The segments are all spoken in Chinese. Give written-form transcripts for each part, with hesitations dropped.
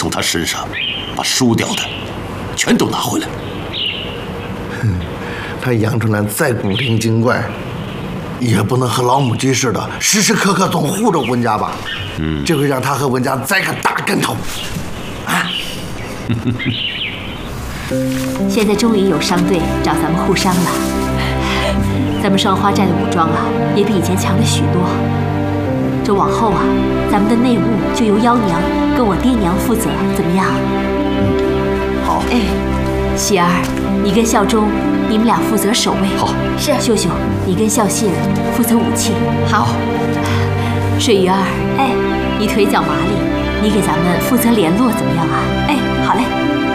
从他身上把输掉的全都拿回来。 他养出来再古灵精怪，也不能和老母鸡似的，时时刻刻总护着文家吧？这会让他和文家栽个大跟头。啊！ 现在终于有商队找咱们互商了，咱们双花寨的武装啊，也比以前强了许多。这往后啊，咱们的内务就由幺娘跟我爹娘负责，怎么样？ 好。 哎，喜儿，你跟孝忠，你们俩负责守卫。 好。 是。秀秀，你跟孝信负责武器。好。水鱼儿，哎，你腿脚麻利，你给咱们负责联络，怎么样啊？哎，好嘞。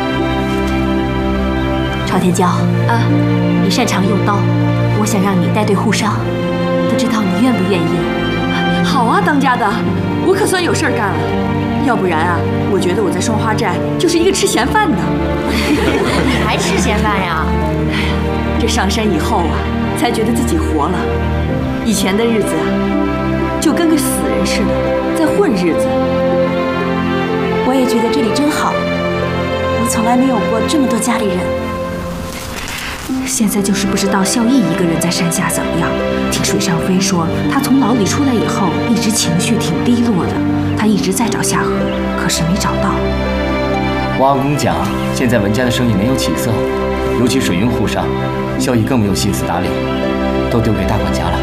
朝天椒啊，你擅长用刀，我想让你带队护商，不知道你愿不愿意？ 好啊，当家的，我可算有事儿干了。要不然啊，我觉得我在双花寨就是一个吃闲饭的。 你还吃闲饭呀？ 这上山以后啊，才觉得自己活了。以前的日子啊，就跟个死人似的，在混日子。 我也觉得这里真好，我从来没有过这么多家里人。 现在就是不知道孝义一个人在山下怎么样。听水上飞说，他从牢里出来以后，一直情绪挺低落的。他一直在找夏荷，可是没找到。 我阿公讲，现在文家的生意没有起色，尤其水运户上，孝义更没有心思打理，都丢给大管家了。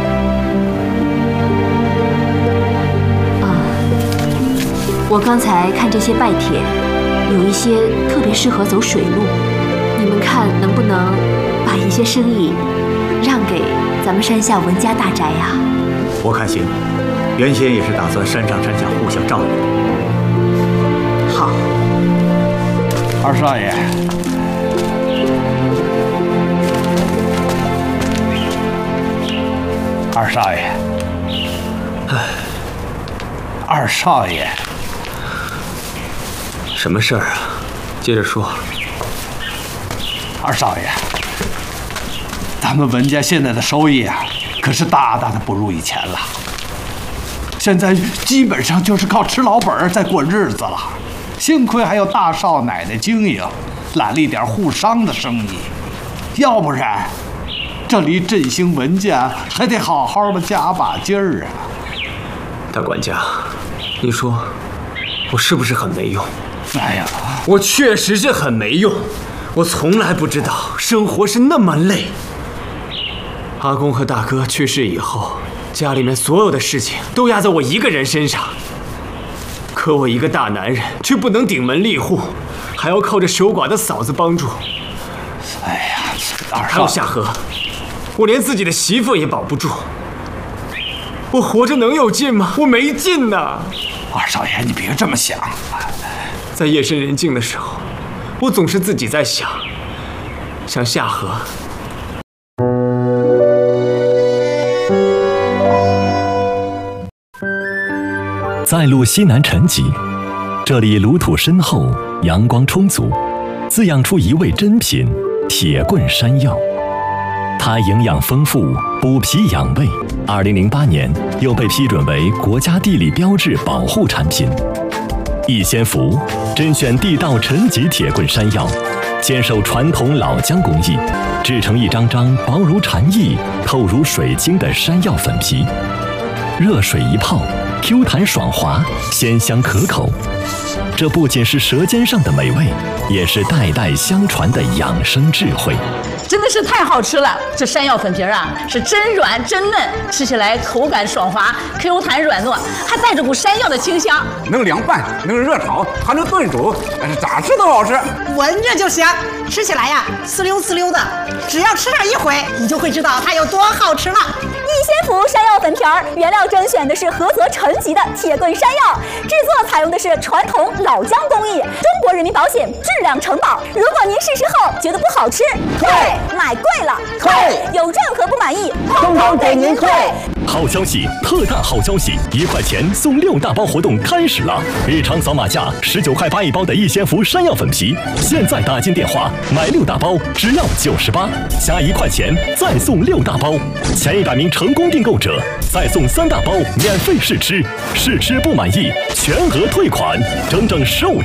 我刚才看这些拜帖，有一些特别适合走水路。你们看能不能把一些生意让给咱们山下文家大宅呀？ 我看行，原先也是打算山上山下互相照应。 好， 二少爷，二少爷，二少爷， 什么事儿啊？接着说。 二少爷，咱们文家现在的收益啊，可是大大的不如以前了。现在基本上就是靠吃老本在过日子了。幸亏还有大少奶奶经营，揽了一点护商的生意，要不然这离振兴文家还得好好的加把劲儿啊。 大管家，你说我是不是很没用？ 哎呀， 我确实是很没用。我从来不知道生活是那么累。阿公和大哥去世以后，家里面所有的事情都压在我一个人身上。可我一个大男人却不能顶门立户，还要靠着守寡的嫂子帮助。 哎呀，二少， 还有夏荷，我连自己的媳妇也保不住。我活着能有劲吗？我没劲呐！ 二少爷，你别这么想。 在夜深人静的时候，我总是自己在想夏荷。 在路西南沉积，这里炉土深厚，阳光充足，滋养出一味珍品——铁棍山药。它营养丰富，补脾养胃。2008年又被批准为国家地理标志保护产品。逸仙福甄选地道沉积铁棍山药，坚守传统老姜工艺，制成一张张薄如蝉翼、透如水晶的山药粉皮。热水一泡，Q 弹爽滑，鲜香可口。这不仅是舌尖上的美味，也是代代相传的养生智慧。 真的是太好吃了！这山药粉皮啊，是真软真嫩，吃起来口感爽滑，Q 弹软糯，还带着股山药的清香。 能凉拌，能热炒，还能炖煮，咋吃都好吃。 闻着就香，吃起来呀，呲溜呲溜的。只要吃上一回，你就会知道它有多好吃了。 逸仙福山药粉皮儿，原料甄选的是菏泽沉积的铁棍山药，制作采用的是传统老姜工艺，中国人民保险质量承保。如果您试吃后觉得不好吃，退；买贵了，退；有任何不满意，通通给您退。 好消息，特大好消息！1块钱送6大包活动开始了！日常扫码价19块8一包的逸仙福山药粉皮，现在打进电话买6大包只要98，加1块钱再送6大包，前100名成功订购者再送3大包免费试吃，试吃不满意全额退款，整整15